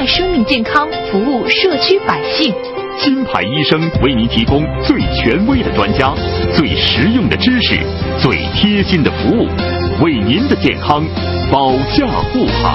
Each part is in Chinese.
爱生命健康，服务社区百姓。 金牌医生为您提供最权威的专家、最实用的知识、最贴心的服务，为您的健康保驾护航。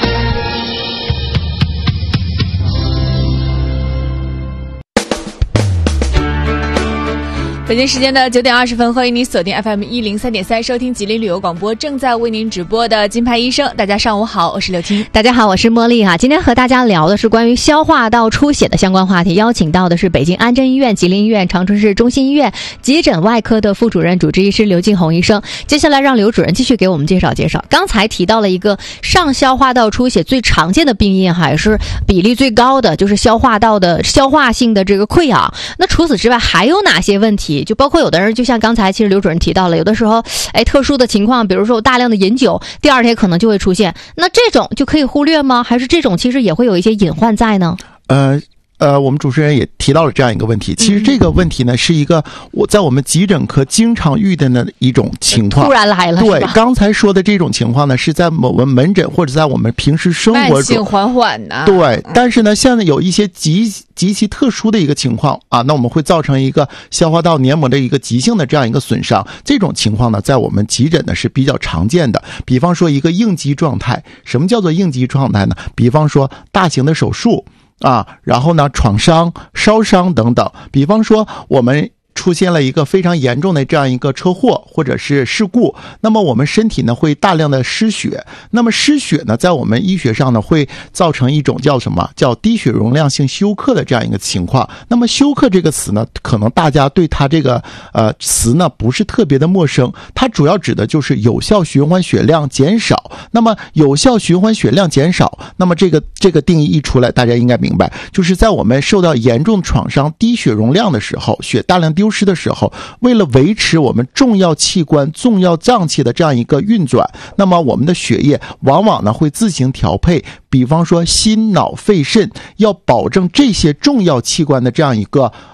北京时间的9点20分，欢迎你锁定 FM 103.3收听吉林旅游广播正在为您直播的金牌医生。大家上午好，我是刘婷。 大家好，我是茉莉哈。今天和大家聊的是关于消化道出血的相关话题，邀请到的是北京安贞医院、吉林医院、长春市中心医院急诊外科的副主任主治医师刘敬红医生。接下来让刘主任继续给我们介绍介绍。刚才提到了一个上消化道出血最常见的病因，还是比例最高的，就是消化道的消化性的这个溃疡。那除此之外还有哪些问题？就包括有的人就像刚才其实刘主任提到了，有的时候特殊的情况，比如说我大量的饮酒，第二天可能就会出现，那这种就可以忽略吗？还是这种其实也会有一些隐患在呢？ 我们主持人也提到了这样一个问题，其实这个问题呢是一个在我们急诊科经常遇见的一种情况， 突然来了。 对，刚才说的这种情况呢是在我们门诊或者在我们平时生活中慢性缓缓的。 对，但是呢现在有一些极其特殊的一个情况啊，那我们会造成一个消化道黏膜的一个急性的这样一个损伤，这种情况呢在我们急诊呢是比较常见的。比方说一个应急状态，什么叫做应急状态呢？比方说大型的手术然后呢创伤、烧伤等等。比方说我们出现了一个非常严重的这样一个车祸或者是事故，那么我们身体呢会大量的失血，那么失血呢在我们医学上呢会造成一种叫什么叫低血容量性休克的这样一个情况。那么休克这个词呢可能大家对它这个词呢不是特别的陌生，它主要指的就是有效循环血量减少。那么有效循环血量减少，那么这个定义一出来，大家应该明白，就是在我们受到严重创伤、低血容量的时候，血大量丢失的时候，为了维持我们重要器官、重要脏器的这样一个运转，那么我们的血液往往呢会自行调配，比方说心脑肺肾要保证这些重要器官的这样一个